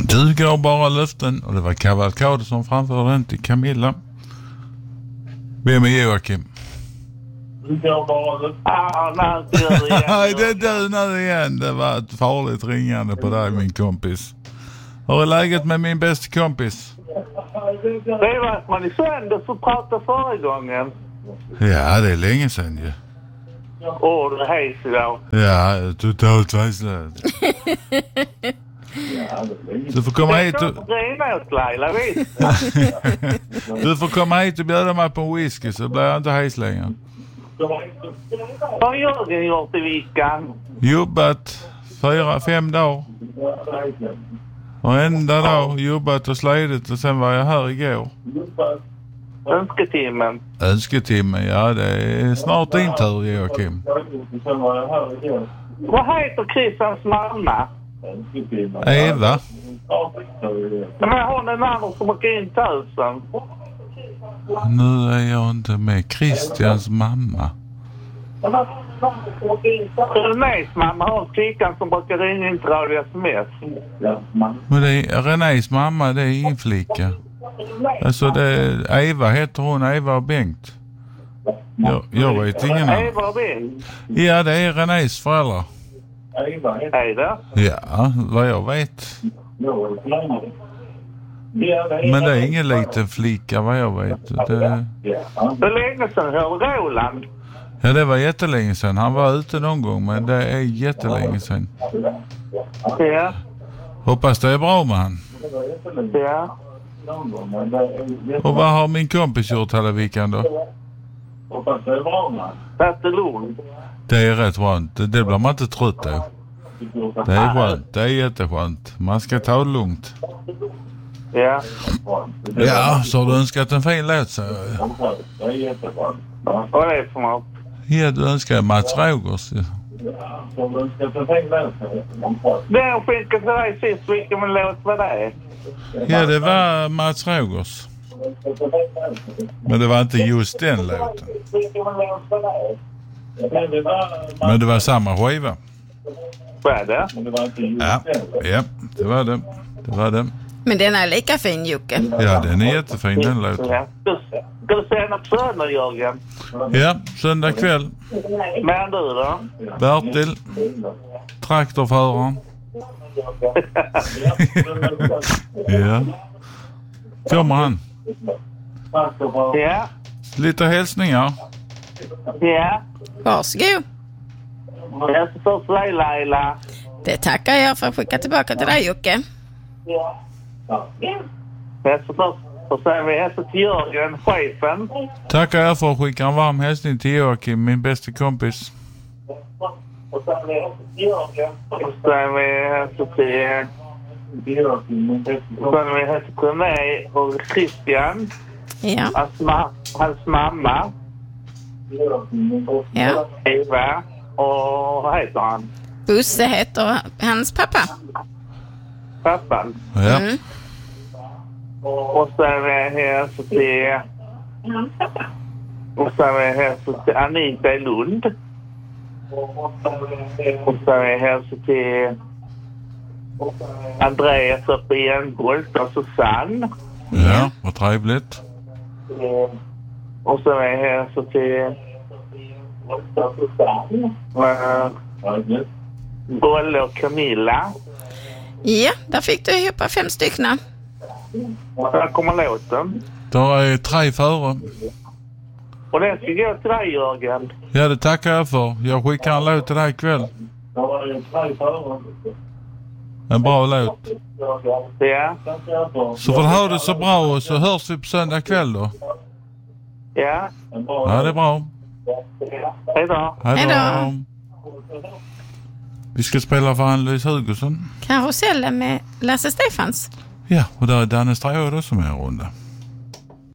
Du går bara löften. Och det var Cavalcado som framförde den till Camilla. Vem är Joakim? Du går bara löften. Nej, det är du nu igen. Det var ett farligt ringande på dig, min kompis. Hur är läget med min bästa kompis? Det var att man i söndag så pratade förra gången. Ja, det är länge sedan ju. Åh, det är hejs idag. Ja, totalt vajslös. Du får komma hit och... Du får komma hit och bjuda mig på en whisky så blir jag inte hejs längre. Vad har Jörgen gjort i veckan? Jobbat 4-5 dagar. Varenda dag jobbat och slitit och sen var jag här igår. Önsketimmen. Önsketimmen, ja det är snart din tur, Joakim. Vad heter Christians mamma? Eva. Men hon är den andra som åker in 1000. Nu är jag inte med. Christians mamma. Renés mamma har flickan som brukar ringa in till Radio SMS. Men det är Renés mamma, det är ingen flicka. Alltså Eva heter hon, Eva och Bengt. Jag vet ingen annan. Eva och Bengt? Ja, det är Renés föräldrar. Är det? Ja, vad jag vet. Men det är ingen liten flicka vad jag vet. Hur länge sedan hörde Roland? Ja, det var jättelänge sedan. Han var ute någon gång, men det är jättelänge sedan. Ja. Hoppas det är bra med han. Ja. Och vad har min kompis gjort hela veckan då? Hoppas det är bra med han. Det är lugnt. Det är rätt skönt. Det blir man inte trött av. Det är skönt. Det är jätteskönt. Man ska ta det lugnt. Ja. Ja, så har du önskat en fin låt så. Det är jätteskönt. Vad är det för något? Ja, du önskar Mats Rogers. Ja. Den skickade till dig sist. Vilken låt var det? Ja, det var Mats Rogers. Men det var inte just den låten. Men det var samma skiva. Var det? Ja, det var det. Det var det. Men den är lika fin, Jocke. Ja, den är jättefin, den låten. Ja. Ska du säga något söndag, Jörgen? Ja, söndag kväll. Men du då? Bertil. Traktorföraren. Ja. Kommer han? Ja. Lite hälsningar. Ja. Varsågod. Jag ska först dig, Laila. Det tackar jag för att skicka tillbaka till dig, Jocke. Ja. Jag ska först säga vi hälsar till Jörgen, chefen. Tackar jag för att skicka en varm hälsning till Joakim, min bästa kompis. Och sen vi hälsar till Jörgen. Och sen vi hälsar till mig och Christian. Ja. Hans mamma. Ja. Eva. Och vad heter han? Bosse heter hans pappa. Pappan? Ja. Mm. Och sen vi hälsar till... Och sen vi hälsar till Anita i Lund. Och sen vi hälsar till Andreas uppe i Enbolt och Susanne. Ja, vad trevligt. Och sen vi hälsar till Bolle och Camilla. Ja, där fick du ihop 5 stycken. Där kommer låten. Där är 3 före. Och den ska gå till dig, Jörgen. Ja, det tackar jag för. Jag skickar en låt till dig ikväll. En bra låt. Ja. Så får du ha det så bra och så hörs vi på söndag kväll då. Ja. Ja, det är bra. Hej då. Hej då. Vi ska spela för Ann-Louise Hugosson. Karusellen med Lasse Stefans. Ja, och där är Danne Stråd som är en runda.